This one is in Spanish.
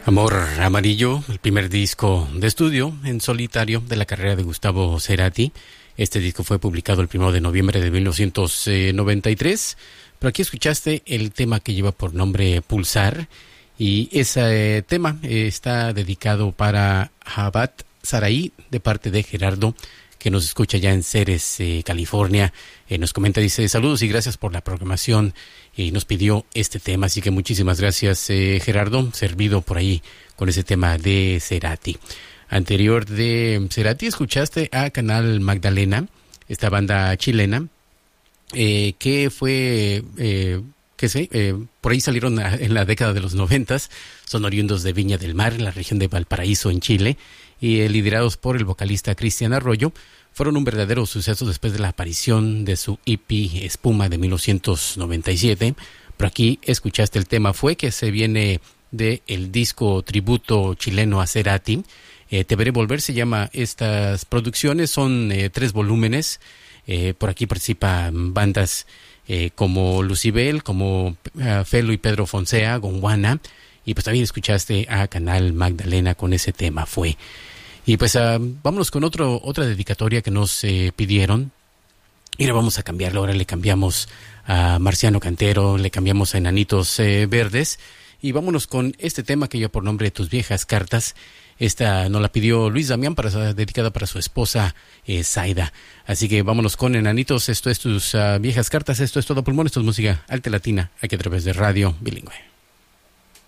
Amor Amarillo, el primer disco de estudio en solitario de la carrera de Gustavo Cerati. Este disco fue publicado el 1 de noviembre de 1993. Pero aquí escuchaste el tema que lleva por nombre Pulsar. Y ese tema está dedicado para Jabhat Saraí, de parte de Gerardo, que nos escucha ya en Ceres, California. Nos comenta, dice, saludos y gracias por la programación. Y nos pidió este tema, así que muchísimas gracias, Gerardo, servido por ahí con ese tema de Cerati. Anterior de Cerati escuchaste a Canal Magdalena, esta banda chilena, que fue, por ahí salieron en la década de los 90s, son oriundos de Viña del Mar, en la región de Valparaíso, en Chile, y liderados por el vocalista Cristian Arroyo. Fueron un verdadero suceso después de la aparición de su EP Espuma de 1997. Por aquí escuchaste el tema Fue, que se viene del disco tributo chileno a Cerati. Te veré volver, se llama estas producciones, son 3 volúmenes. Por aquí participan bandas como Lucibel, como Felo y Pedro Fonsea, Gondwana. Y pues también escuchaste a Canal Magdalena con ese tema Fue. Y pues vámonos con otra dedicatoria que nos pidieron. Y ahora vamos a cambiarlo, ahora le cambiamos a Marciano Cantero, le cambiamos a Enanitos Verdes. Y vámonos con este tema que lleva por nombre Tus Viejas Cartas. Esta nos la pidió Luis Damián, dedicada para su esposa Zaida. Así que vámonos con Enanitos, esto es Tus Viejas Cartas, esto es Todo Pulmón, esto es música alta latina, aquí a través de Radio Bilingüe.